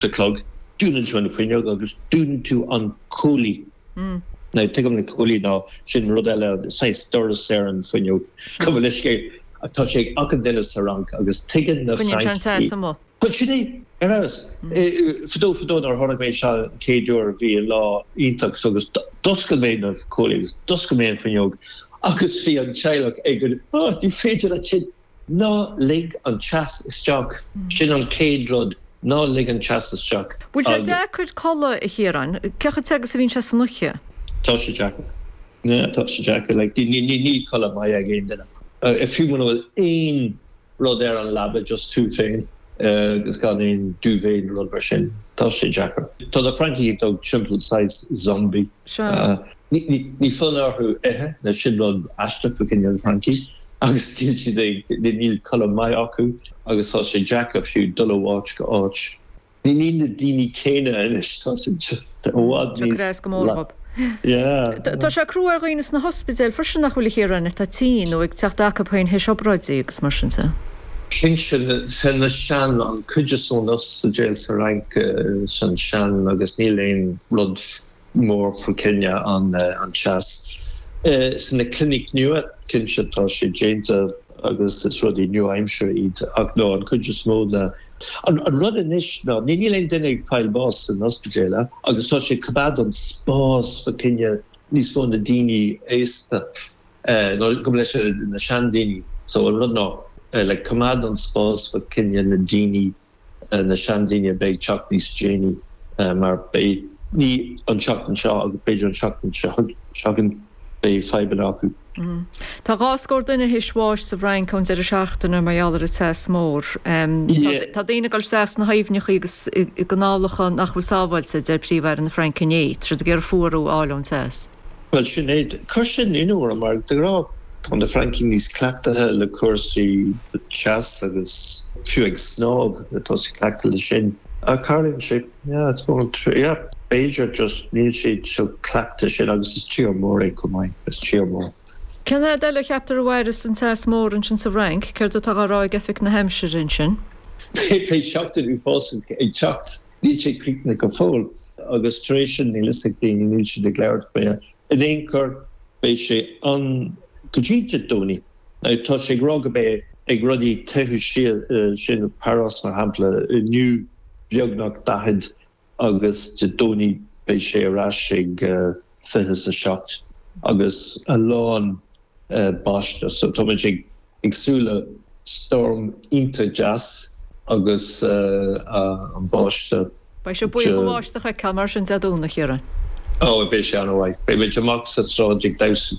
de clog dúnan tú an fine agus dúnan tú an cólaí. Now take on the coolie now sin rodella say stir seran funyo covalishke a touching academic sarang agus taken the but should eras for or horror shall kdur via law intak so duskamain of colleagues duskamain funyo agus fi an child a good you feature a chin no leg on chas stock shin on kdrod no leg on chas stock would you could call here on kechatag sa vin chas noche touch the jacket. Yeah, touch the jacket. Like the need color my again. If you want to aim rod there on lab, just two thing. It's got in duvet rod version. Touch the jacket. To the Frankie dog simple size zombie. Sure. Ni fuller who the shit rod ashton for Kenyan Frankie. Agus still she the need color my aku. Agus touch the jacket. Few dollar watch arch. Ni need the dini kana and it's just what needs. Yeah. Tá sé cruúar roinas na hospital for sin nach bhfuil chéan tá tí nó ag teach dacha pain hé seopráidí agus mar sin sa. Sin na sean an cuideasúnas sa jail sa rank san sean agus níl blood mór for Kenya an chas. San na clinic nua cin se tá sé déanta agus is rudí New Hampshire iad ach nó an cuideasmód an rud inis ná ní níl duine fáil bás an hospital agus tá sé cabad an spás fa Kenya níos fó na daoine éasta nó go leis na sean daoine so an rud ná le cabad an spás fa Kenya na daoine na sean daoine beidh teach níos déine mar beidh ní an teachtain seo agus beidir an teachtain seagan beidh faiban acu. Tá gáscóir duine hisháis sa bhrain chun ar a seachtainna maiallar a teas mór. Tá daine gáil seas na haimhneach agus i gnálacha nach bhfuil sábhail sa de príomhhar na Francané, tríd gur fuarú áil an teas. Well sinnéad chu sin inúair mar de rá an na Frankie níos cleachtathe le cuasaí chas agus fiú ag snáb atá sa cleachta le sin. A Carlin sé, it's going through, Beidir just níl siad seo cleachta sin agus is tíor mór ag go maiid, is tíor mór. Can I tell you chapter wireless and test more in the rank? Care to talk about Gefik na Hampshire in chin? They shocked it before, it shocked. Nietzsche creek like a fool. Augustration, nihilistic thing, Nietzsche declared by an anchor, by she on Kujita Tony. I touched a grog by a gruddy tehu shin paros for Hampla, a new Bjognock Dahid, August Tony by she rashing fitness a shot. August a lawn. Basta so tomajig exula storm into jazz agus an basta by she boy watch the commercials at all here oh be she on way be max at project house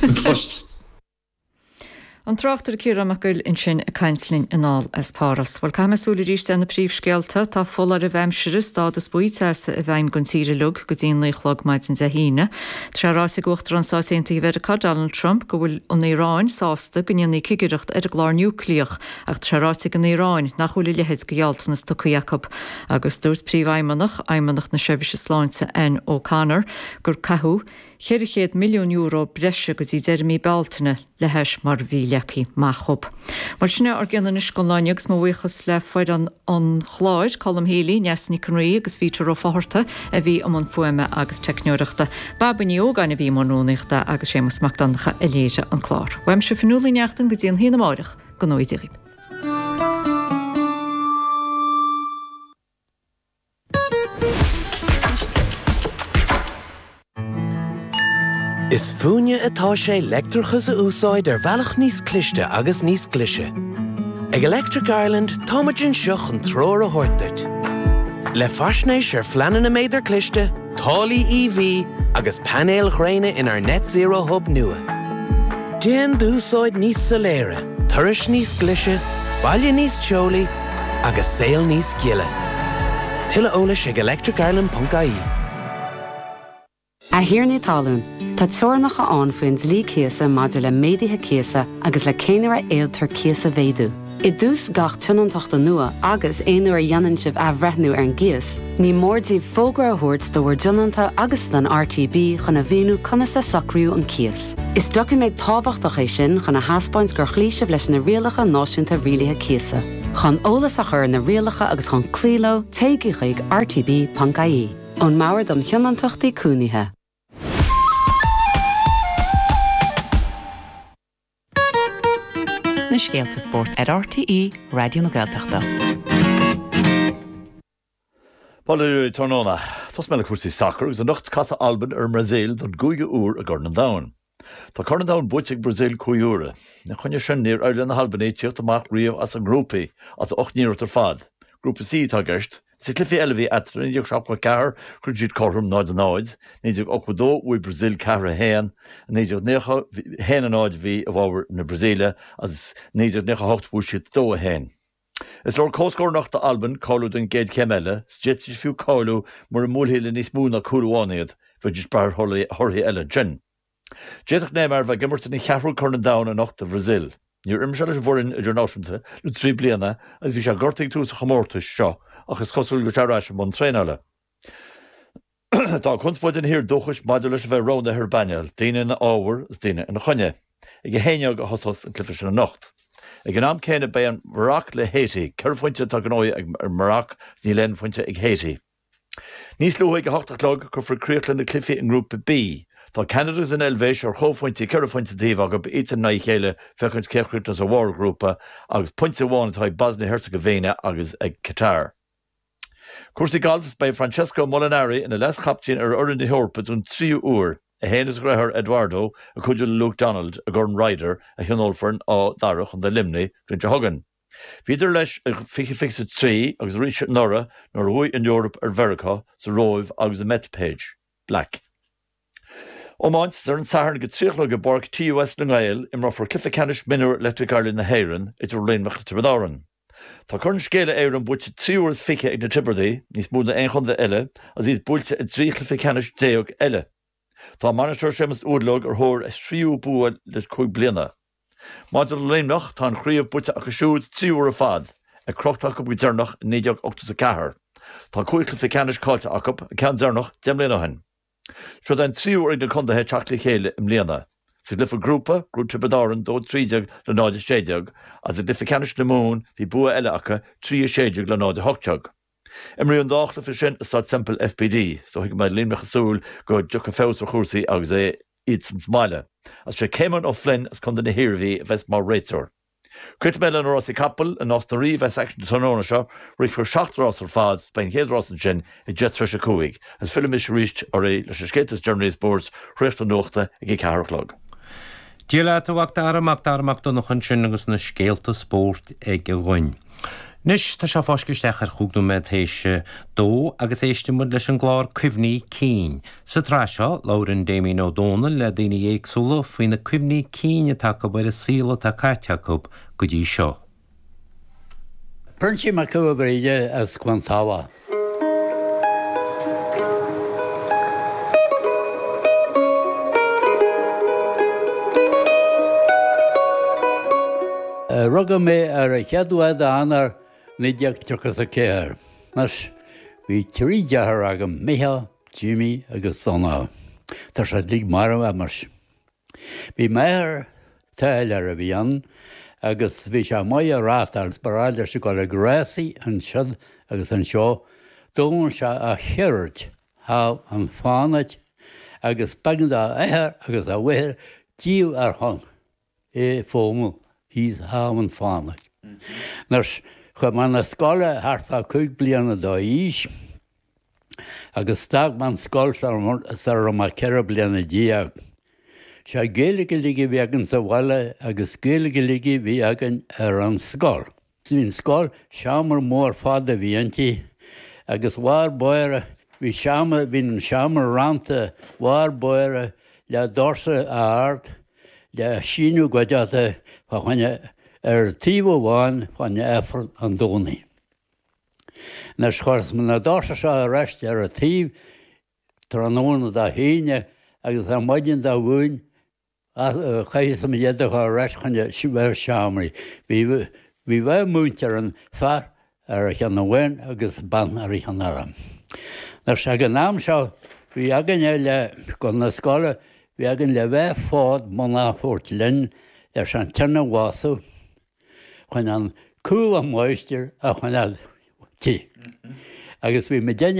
An tráchtar círa macil in sin a cainslinn inál as páras. Bhil caimasúla ríiste na príomhscealta tá folar a bheimsire stádas buítesa a bheim gon tíre lug go dtíon líchlog maid in zahíine. Trarásig gochttar an sáisianta America Donald Trump go bhfuil an Iráin sásta go nionnaí cigireacht ar a glár núcleach ach trarásig an Iráin nach bhfuil lehéid go gealtanas do Jacob agus dús príomhaimeanach na sebhise sláinte N. O'Connor gur cathú €100 milliún breise go dtí Jeremy Baltana le heis mar bhíleachaí machob. Mar sinna ar gceanna scoláineagus má bhuichas le foiid an chláid Colm Healy neasní Conraí agus vítar ó fáharta a bhí am an fuime agus teicneoireachta. Babaní ógáinna bhí marnúnaachta agus sémas macdancha a léire an chlár. Weim se finúlaí neachtain go dtíon híana máireach go nóidirib. Is fúne atá sé leictrachas a úsáid ar bhealach níos cliste agus níos clise. Ag Electric Ireland táimeann seach an tróir a thuirteart. Le faisnéis ar fleanan na méidir cliste, tálaí EV agus panéal chréine in ar net zero hub nua. Déan d'úsáid níos soléire, turais níos clise, baile níos teolaí agus saol níos giile. Tuilleadh eolais ag electricireland.ie. A hir ní talún, tá teornacha an faoin dlí céasa maidir le médaithe céasa agus le céinear éaltar céasa bhéadú. I dús gach tionantaachta nua agus éonúair dhéanann sibh a bhreithnú ar an gcéas, ní mórdí fógra a thuirt do bhfuir dionanta agus den RTB chuna bhíonú conna sa sacrú an céas. Is doci méid tábhachtach é sin chuna haspáins gur chlíisih leis na rialacha náisiúnta rialaithe céasa. Chun ólas a chur na rialacha agus chun clíló téigi chuig rtb.ie. Ón mabhar don cheanantochtaí cúnaithe. Na Scéalta Sport ar RTE Radio na Gaeltachta. Paul Tornona, Tás meile cuasaí soccer agus a nocht casa Alban ar Brazil don 2 uair a Gurnan Down. Tá Gurnan Down buiteag Brazil 2 uair. Na chuine sin níor Ireland na Halbaní tíocht amach riamh as an grúpaí as 8 níor tar fad. Grúpa C tá gist, sa cluifi eilehí etra níor seapcha ceathar chuir siad chorm náid a náid, níidir 8 ui Brazil ceathar héan, níidir necha héan a náid bhí a bhábhar na Brazília as níidir necha 8 bú siad dó a héan. Is lor cóscór nach de Alban cáú den géad cemeile, sjet is fiú cáú mar an múlhéile níos múna cúrháiad fa dis bar thorthaí eile gin. Déadach némar bheith gimmart in chearú Gurnan Down a nocht a Brazil. Níor imse leis bhórin idir náisiúnta le 3 bliana agus bhí sé gortaigh tús a chamórtas seo agus cosúil go teráis an tréáile. Tá chunspóid in hir dúchas maidir leis bheith rona ar bainneal, daine na ábhar is daine in na chuine. Ag héineag a hosas an clifa sin na nocht. Ag an am céine be an Marach le Haiti, ceirfuinte tá gnóid ag Marach ní len fuinte ag Haiti. Níos luú ag 8 go frícréchtlan na clifi in grúpa B. Tá Canadas in Elvéis ar chófuinte ceirfuinte díomh agab ít an naí chéile fechuint ceirchútas a Wargrúpa agus puinte bháin tá Bosnia Herzegovina agus ag Qatar. Cuasaí golfs by Francesco Molinari in a les chaptín ar oran de Heorpa dún 3 uair. A héananas greithir Eduardo a chuidir Luke Donald a Gordon Ryder a Hionolfern á darach an de limni Fringe Hogan. Viidir leis a ficha 3 agus Richard Nora nor hui in Europe ar Verica sa roimh agus a Met Page, Black. Ómáint ar an saharn go tríochla go borg TUS na Gael im rá for Clifficanis Minor Electric Ireland na Héireann idir réonmachta Tibadáran. Tá chun scéile éir an buite 3 uair fiche ag na Tibardaí, níos múna 1 chunda eile, as iad builte a 3 Clifficanis déog eile. Tá manager sémas údlog ar thóir a 3 bua le 5 bliana. Maidir léimnach tá an chríomh buite a chasúd 3 uair a fad, a crochtach go bidernach 9-8 Tá 5 Clifficanis cáilte acab a cean dernach demléanahan. Seo den 3 uair ag na condathe teachla chéile im léana. Sa glyfa grúpa, grú Tibadáran dó 30 le 9 as a Clifficanis na mún hí bua eile acha 3 le 9 Imrí an dáchla fi sin is simple FPD, so hiag meid líonmach asúil go ducha fés ar chósaí agus é iad san smaile. As sé céimeann ó Flynn as chun na hirirhí a bheits má réiteoir. Cuit meile an Rossi Capel an os na rí bheits action tónóna seo, rig for 7 rás ar fad, bein héad rás an sin i jet tris a cúig, as film is ríist ar é leis a scétas Germany Sports réist an nóchta ag cearachlog. Díla tú bhacht do nach an sin agus na Scéalta Sport ag a ghain. Nis tá se fáiscisteach ar chúgú me héise dó agus éistimúd leis an glár cuimhní cín. Sa trá seo, Lauren Damien O'Donnell le daoine éagsúla faoin na cuimhní cín atá go bud a síla tá caiteacób go dtí seo. Pernsi ma cybabreide as Gwantawa. Rugga me ar a cheadúad a anar nideag tuchas a céir. Mas bhí trí deathar agam Micha, Jimmy agus Donna. Tá sé líg mar a mars. Bhí méir tail ar a bhí an, agus bhí sé mai a rátar baráidir se go a grésaí an siad agus an seo, dóin se a chiirt há an fánaid agus bagad a éair agus a bhuiir díú ar hon é fómú híos há an fánaid. Nars chu man na scáile hartá 5 bliana dó ís, agus stag man scáil ar má ceire bliana díag. Se géalaige ligi bhí agan sa bhile agus géalaige ligi bhí agan ar an scáil. Bhín scáil seamar mór fada bhíontaí, agus bhar buire bhín seamar ranta bhar buire le dorsa a ard, le síú goideata chuine ar tíomháin chuine éfar an dónaí. Nes chuirs man na dása se a reiste ar a tíomh tar an óna a híine agus a maidin a bhúin chéis am dhéadach a reis chuine sibhar seamraí. Bhí bheith múntar an fear ar a cheanna bhain agus ban ar i cheanara. Nes ag an náam seo bhí agan le go na scáile bhí agan le bheith fád man áfort linn ar san tena bhása chuin an cú an maisteir a chuineal tí. Agus bhí me déine